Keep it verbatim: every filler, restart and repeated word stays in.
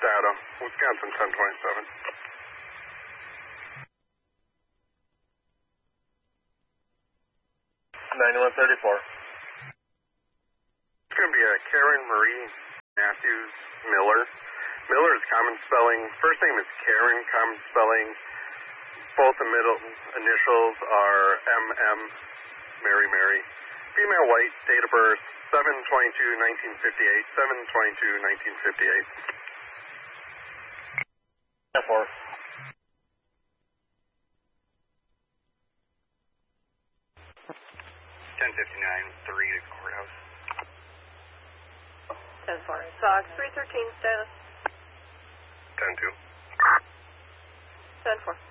data. Wisconsin ten twenty-seven. ninety-one thirty-four. It's going to be a Karen Marie Matthews Miller. Miller is common spelling. First name is Karen, common spelling. Both the middle initials are M M, Mary Mary. Female, white, date of birth seven twenty-two nineteen fifty-eight, seven twenty-two nineteen fifty-eight. four. ten fifty-nine, three to courthouse. ten four. Sox three thirteen status. ten two. ten four.